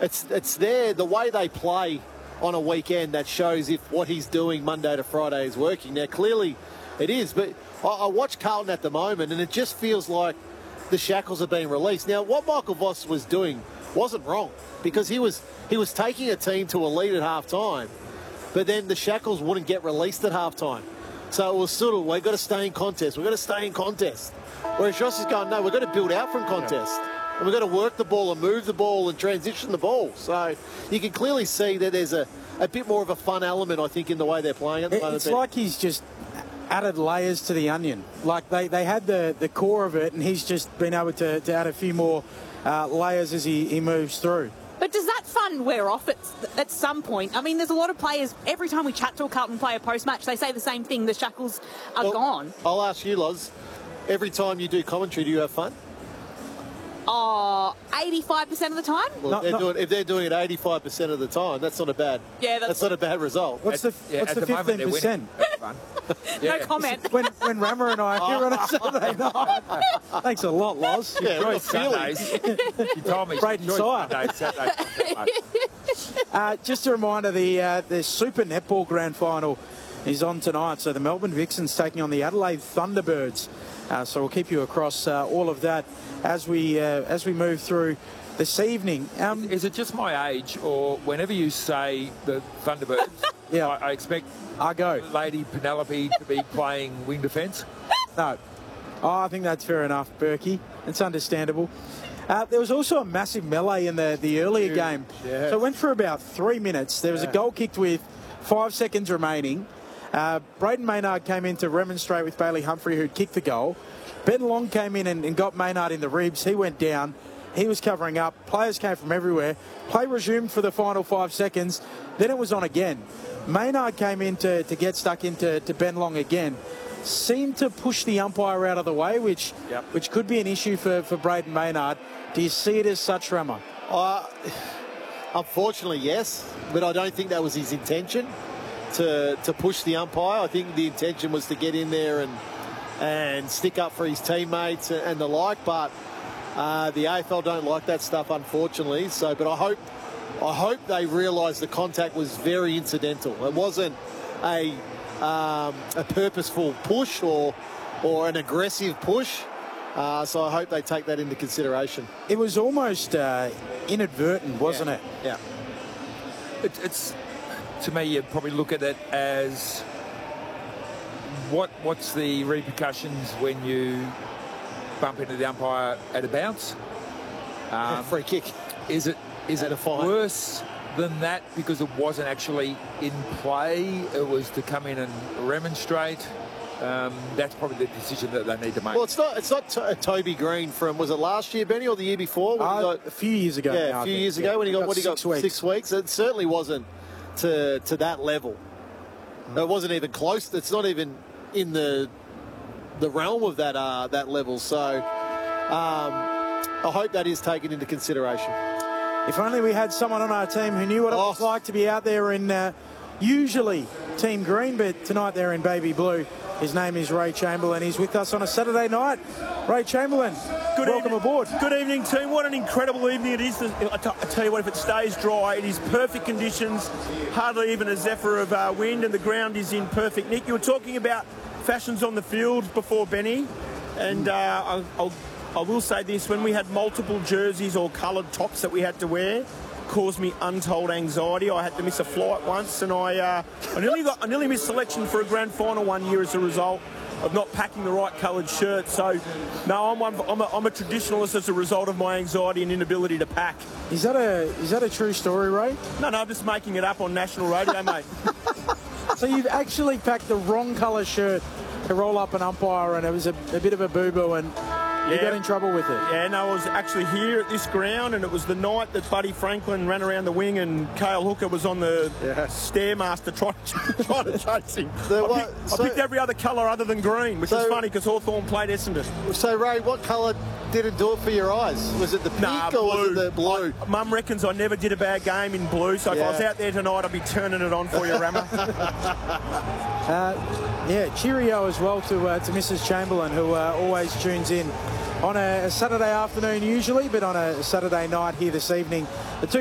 it's there, the way they play on a weekend that shows if what he's doing Monday to Friday is working. Now, clearly it is, but I watch Carlton at the moment and it just feels like the shackles are being released. Now, what Michael Voss was doing wasn't wrong because he was taking a team to a lead at half-time, but then the shackles wouldn't get released at half-time. So it was sort of, we've got to stay in contest. We've got to stay in contest. Whereas Ross is going, no, we've got to build out from contest. And we've got to work the ball and move the ball and transition the ball. So you can clearly see that there's a bit more of a fun element, I think, in the way they're playing at the moment. It's like he's just added layers to the onion. Like they had the core of it, and he's just been able to add a few more layers as he moves through. But does that fun wear off at some point? I mean, there's a lot of players, every time we chat to a Carlton player post-match, they say the same thing, the shackles are gone. I'll ask you, Loz, every time you do commentary, do you have fun? 85% of the time? Well, if they're doing it 85% of the time, that's not a bad. Yeah, that's not a bad result. What's the 15%? No comment. When Rammer and I are here on a Saturday night. Thanks a lot, Loz. Yeah, real Sundays. You told me. Braden Sire. Just a reminder, the Super Netball Grand Final is on tonight. So the Melbourne Vixens taking on the Adelaide Thunderbirds. So we'll keep you across all of that as we move through this evening. Is it just my age, or whenever you say the Thunderbirds, yeah, I expect Lady Penelope to be playing wing defence? No. I think that's fair enough, Berkey. It's understandable. There was also a massive melee in the earlier game. Yeah. So it went for about 3 minutes. There was a goal kicked with 5 seconds remaining. Braden Maynard came in to remonstrate with Bailey Humphrey, who kicked the goal. Ben Long came in and got Maynard in the ribs. He went down. He was covering up. Players came from everywhere. Play resumed for the final 5 seconds. Then it was on again. Maynard came in to get stuck into Ben Long again. Seemed to push the umpire out of the way, which could be an issue for Braden Maynard. Do you see it as such, Rammer? Unfortunately, yes. But I don't think that was his intention, to push the umpire. I think the intention was to get in there and stick up for his teammates and the like. But the AFL don't like that stuff, unfortunately. So, but I hope they realise the contact was very incidental. It wasn't a purposeful push or an aggressive push. So I hope they take that into consideration. It was almost inadvertent, wasn't it? Yeah. It's to me, you'd probably look at it as what's the repercussions when you bump into the umpire at a bounce? Free kick. Is it worse than that because it wasn't actually in play? It was to come in and remonstrate. That's probably the decision that they need to make. Well, it's not Toby Green from, was it last year, Benny, or the year before? A few years ago. Yeah, now, a few years ago when he got 6 weeks. 6 weeks. It certainly wasn't to that level. It wasn't even close. It's not even in the realm of that level. So I hope that is taken into consideration. If only we had someone on our team who knew what it was like to be out there in usually Team Green, but tonight they're in Baby Blue. His name is Ray Chamberlain. He's with us on a Saturday night. Ray Chamberlain, welcome aboard. Good evening, team. What an incredible evening it is. I tell you what, if it stays dry, it is perfect conditions, hardly even a zephyr of wind, and the ground is in perfect nick. You were talking about fashions on the field before, Benny, and I will say this, when we had multiple jerseys or coloured tops that we had to wear, caused me untold anxiety. I had to miss a flight once, and I nearly missed selection for a grand final one year as a result of not packing the right coloured shirt. So, no, I'm a traditionalist as a result of my anxiety and inability to pack. Is that a true story, Ray? No, I'm just making it up on national radio, mate. So you've actually packed the wrong colour shirt to roll up an umpire, and it was a bit of a boo-boo, and you got in trouble with it. Yeah, no, I was actually here at this ground, and it was the night that Buddy Franklin ran around the wing and Cale Hooker was on the Stairmaster trying to chase him. I picked every other colour other than green, which is funny because Hawthorn played Essendon. So, Ray, what colour didn't do it for your eyes? Was it the pink or was it the blue? Mum reckons I never did a bad game in blue, so if I was out there tonight, I'd be turning it on for you, Rammer. Cheerio as well to Mrs. Chamberlain, who always tunes in on a Saturday afternoon usually, but on a Saturday night here this evening. The two